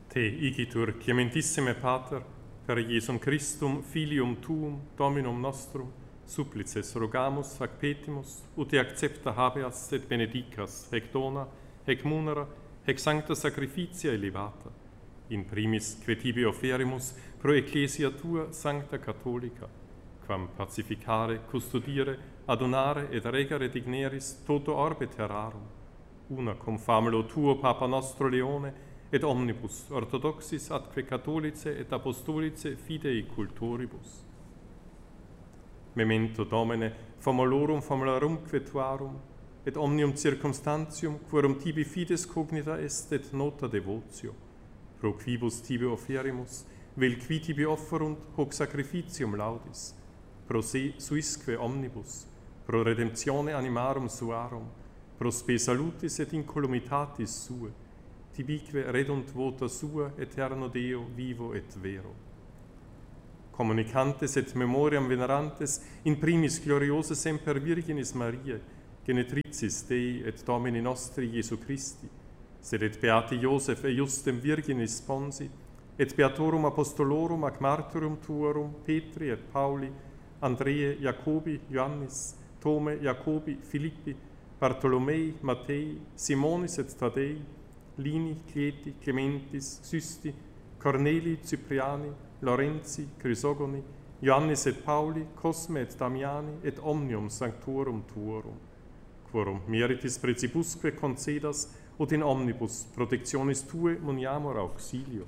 Te igitur clementissime Pater, per Iesum Christum filium tuum Dominum nostrum, supplices rogamus ac petimus, ut accepta habeas et benedicas hec dona, hec munera, hec sancta sacrificia elevata, in primis que tibi offerimus pro ecclesia tua sancta catholica, quam pacificare, custodire, adonare et regere digneris toto orbe terrarum, una cum famulo tuo Papa nostro Leone, et omnibus orthodoxis atque catholice et apostolice fidei cultoribus. Memento Domine, famulorum famulorumque tuarum, et omnium circumstantium, quorum tibi fides cognita est et nota devotio, pro quibus tibi offerimus, vel qui tibi offerunt hoc sacrificium laudis, pro se suisque omnibus, pro redemptione animarum suarum, pro spe salutis et incolumitatis sue, tibique redunt vota sua, eterno Deo, vivo et vero. Communicantes et memoriam venerantes, in primis gloriose semper Virginis Mariae, genetricis Dei et Domini nostri Iesu Christi, sed et beati Iosef et justem Virginis sponsi, et beatorum apostolorum ac martyrum tuorum, Petri et Pauli, Andreae, Jacobi, Ioannis, Tome, Jacobi, Filippi, Bartolomei, Mattei, Simonis et Tadei, Lini, Cleti, Clementis, Systi, Corneli, Cypriani, Lorenzi, Chrysogoni, Ioannis et Pauli, Cosme et Damiani, et omnium sanctorum tuorum, quorum meritis precipusque concedas, ut in omnibus protectionis tue muniamur auxilio.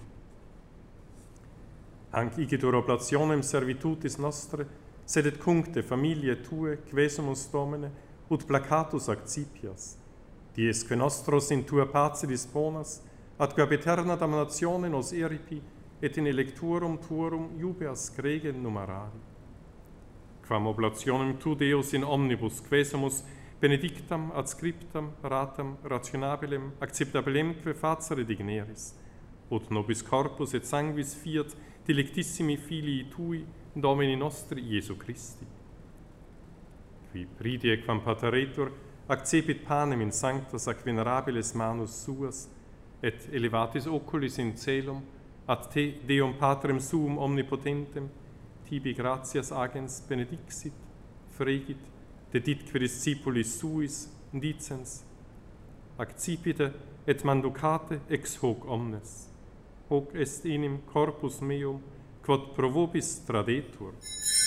Hanc igitur oblationem servitutis nostre, sed et cuncte familiae tue, quesumus Domine, ut placatus accipias, diesque nostros in tua pace disponas, atque ab eterna damnatione nos eripi, et in electorum tuorum jubeas gregen numerari. Quam oblationem tu Deus in omnibus quesumus benedictam, adscriptam, ratam, rationabilem, acceptabilemque facere digneris, ut nobis corpus et sanguis fiat delectissimi filii tui, Domini nostri Iesu Christi. Qui pridie quam pateretur, accepit panem in sanctas ac venerabiles manus suas, et elevatis oculis in celum, ad te, Deum Patrem suum omnipotentem, tibi gratias agens benedixit, fregit, deditque discipulis suis, dicens, accipite et manducate ex hoc omnes, hoc est inim corpus meum, quod pro vobis tradetur.